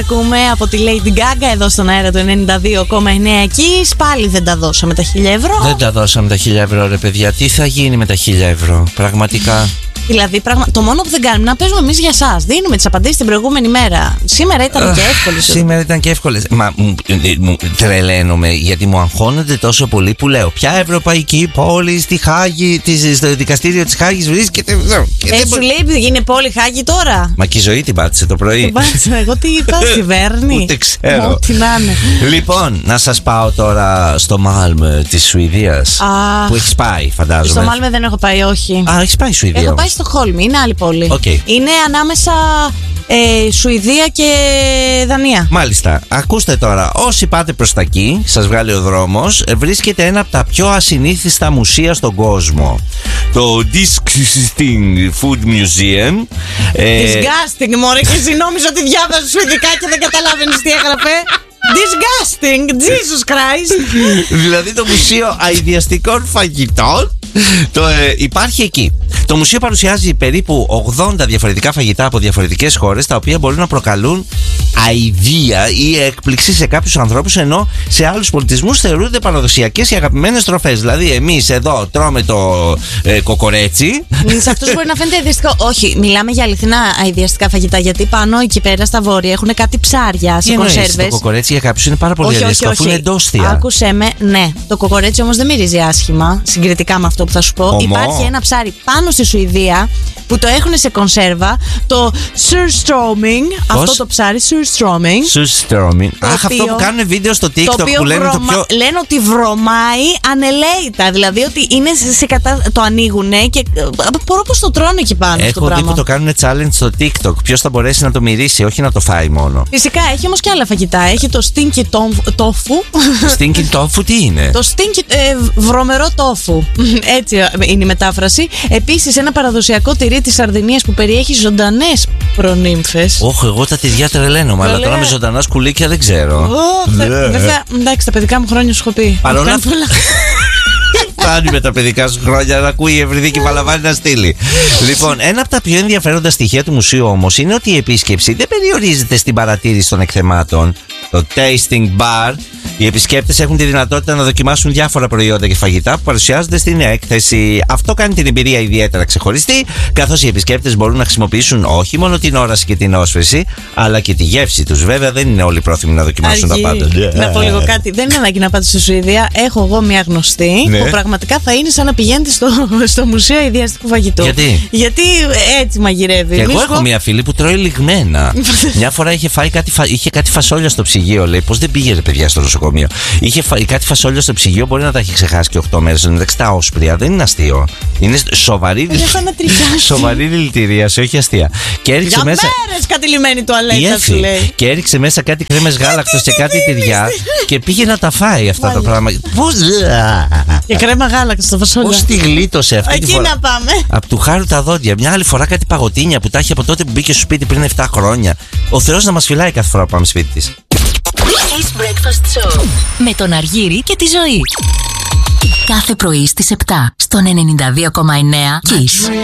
Ακούμε από τη Lady Gaga εδώ στον αέρα του 92,9 εκεί. Πάλι δεν τα δώσαμε τα 1.000 ευρώ. Δεν τα δώσαμε τα 1.000 ευρώ, ρε παιδιά. Τι θα γίνει με τα 1.000 ευρώ, πραγματικά. Δηλαδή, το μόνο που δεν κάνουμε να παίζουμε εμείς για εσάς. Δίνουμε τις απαντήσεις την προηγούμενη μέρα. Σήμερα ήταν και εύκολες. Σήμερα ήταν και εύκολες. Μα τρελαίνομαι γιατί μου αγχώνονται τόσο πολύ που λέω ποια ευρωπαϊκή πόλη στη Χάγη, στο δικαστήριο της Χάγης βρίσκεται. Σου λέει είναι πόλη Χάγη τώρα. Μα και η ζωή την πάτησε το πρωί. Την πάτησε. Εγώ τι είπα, στη Βέρνη. Ούτε ξέρω. Ό,τι να είναι. Λοιπόν, να σας πάω τώρα στο Μάλμε της Σουηδίας. Που έχεις πάει, φαντάζομαι. Στο Μάλμε δεν έχω πάει, όχι. Έχεις πάει Σουηδία. Έχω πάει στο Χόλμη, είναι άλλη πόλη. Okay. Είναι ανάμεσα Σουηδία και Δανία. Μάλιστα. Ακούστε τώρα, όσοι πάτε προς τα εκεί, σας βγάλει ο δρόμος, βρίσκεται ένα από τα πιο ασυνήθιστα μουσεία στον κόσμο. Το Disgusting Food Museum. Disgusting, μωρέ, και εσύ νόμιζα ότι διάβαζε σουηδικά και δεν καταλάβαινες τι έγραφε. Disgusting, Jesus Christ. Δηλαδή το Μουσείο Αηδιαστικών Φαγητών υπάρχει εκεί. Το μουσείο παρουσιάζει περίπου 80 διαφορετικά φαγητά από διαφορετικές χώρες, τα οποία μπορούν να προκαλούν αηδία ή έκπληξη σε κάποιους ανθρώπους, ενώ σε άλλους πολιτισμούς θεωρούνται παραδοσιακές και αγαπημένες τροφές. Δηλαδή, εμείς εδώ τρώμε το κοκορέτσι. Σε αυτούς μπορεί να φαίνεται αηδιαστικό. Όχι, μιλάμε για αληθινά αηδιαστικά φαγητά. Γιατί πάνω εκεί πέρα στα βόρεια έχουν κάτι ψάρια σε κονσέρβες. Το κοκορέτσι για κάποιους είναι πάρα πολύ αηδιαστικό, αφού είναι εντόστια. Άκουσέ με, ναι. Το κοκορέτσι όμως δεν μυρίζει άσχημα συγκριτικά με αυτό που θα σου πω. Υπάρχει ένα ψάρι πάνω στη Σουηδία που το έχουν σε κονσέρβα, το surströmming. Αυτό το ψάρι, surströmming. Αχ, αυτό που κάνουν βίντεο στο TikTok που λένε το πιο. Λένε ότι βρωμάει ανελαίητα. Δηλαδή ότι είναι το ανοίγουνε και μπορώ πως το τρώνε εκεί πάνω. Έχω δει που το κάνουν challenge στο TikTok. Ποιος θα μπορέσει να το μυρίσει, όχι να το φάει μόνο. Φυσικά έχει όμως και άλλα φαγητά. Έχει το stinky tofu. Stinky tofu τι είναι? Το stinky βρωμερό tofu. Έτσι είναι η μετάφραση. Επίσης, ένα παραδοσιακό τυρί της Σαρδινίας που περιέχει ζωντανές προνύμφες. Όχι, εγώ τα τυριά τρελαίνομαι, αλλά τώρα με ζωντανά σκουλίκια δεν ξέρω. Βέβαια, εντάξει, τα παιδικά μου χρόνια σου έχω πει. Παρόλα αυτά. Φτάνει με τα παιδικά σου χρόνια να ακούει η Ευρυδίκη Παλαβάνη να στείλει. Λοιπόν, ένα από τα πιο ενδιαφέροντα στοιχεία του μουσείου όμως είναι ότι η επίσκεψη δεν περιορίζεται στην παρατήρηση των εκθεμάτων. Το tasting bar. Οι επισκέπτες έχουν τη δυνατότητα να δοκιμάσουν διάφορα προϊόντα και φαγητά που παρουσιάζονται στην έκθεση. Αυτό κάνει την εμπειρία ιδιαίτερα ξεχωριστή, καθώς οι επισκέπτες μπορούν να χρησιμοποιήσουν όχι μόνο την όραση και την όσφρηση, αλλά και τη γεύση τους. Βέβαια, δεν είναι όλοι πρόθυμοι να δοκιμάσουν τα πάντα. Να πω λίγο κάτι. Δεν είναι ανάγκη να πάτε στη Σουηδία. Έχω εγώ μια γνωστή που πραγματικά θα είναι σαν να πηγαίνετε στο Μουσείο Αηδιαστικού Φαγητού. Γιατί έτσι μαγειρεύει. Και εγώ έχω μια φίλη που τρώει λιγμένα. Μια φορά είχε κάτι φασόλια στο ψυγείο, λέει. Πώς δεν πήγε, παιδιά, στο νοσοκομείο. Είχε κάτι φασόλια στο ψυγείο, μπορεί να τα έχει ξεχάσει και 8 μέρες. Εντάξει, τα όσπρια δεν είναι αστείο. Είναι σοβαρή δηλητηρίαση, όχι αστεία. Και έριξε για μέσα. μέρες κατηλημένη τουαλέτα, σου λέει. Και έριξε μέσα κάτι κρέμες γάλακτος και κάτι τυριά και πήγε να τα φάει αυτά τα πράγματα. Πώς. Και κρέμα γάλακτος στο φασόλια. Πώς τη γλίτωσε αυτή τη φορά. Εκεί να πάμε. Από του χάρου τα δόντια. Μια άλλη φορά κάτι παγωτίνια που τα είχε από τότε που μπήκε στο σπίτι πριν 7 χρόνια. Ο Θεός να μας φυλάει κάθε φορά που πάμε σπίτι της. Kiss Breakfast Show με τον Αργύρη και τη Ζωή. Κάθε πρωί στις 7 στον 92,9 Kiss.